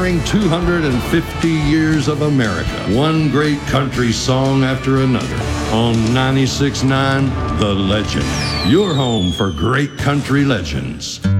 honoring 250 years of America, one great country song after another. On 96.9, The Legend, your home for great country legends.